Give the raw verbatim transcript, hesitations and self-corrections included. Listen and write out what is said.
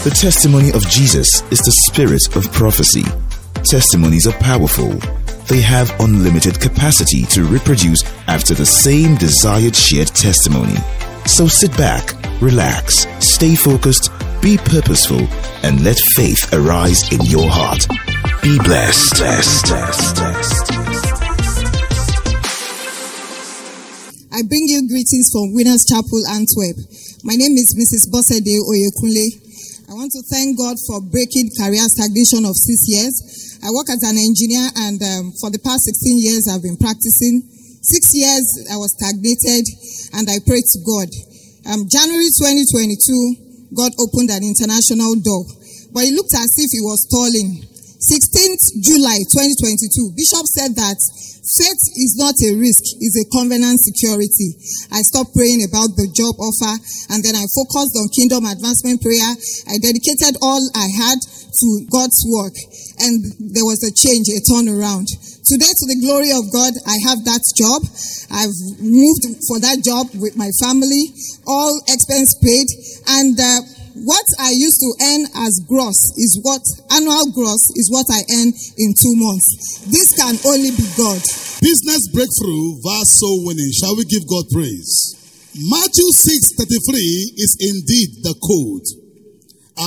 The testimony of Jesus is the spirit of prophecy. Testimonies are powerful. They have unlimited capacity to reproduce after the same desired shared testimony. So sit back, relax, stay focused, be purposeful, and let faith arise in your heart. Be blessed. blessed, blessed, blessed. I bring you greetings from Winners Chapel, Antwerp. My name is Missus Bosede Oyekunle. I want to thank God for breaking career stagnation of six years. I work as an engineer, and um, for the past sixteen years, I've been practicing. Six years, I was stagnated, and I prayed to God. Um, January twenty twenty-two, God opened an international door, but it looked as if it was stalling. sixteenth July twenty twenty-two, Bishop said that faith is not a risk, it's a covenant security. I stopped praying about the job offer, and then I focused on kingdom advancement prayer. I dedicated all I had to God's work, and there was a change, a turnaround. Today, to the glory of God, I have that job. I've moved for that job with my family, all expense paid, and uh, what I used to earn as gross is what, annual gross is what I earn in two months. This can only be God. Business breakthrough, verse soul winning. Shall we give God praise? Matthew six thirty-three is indeed the code.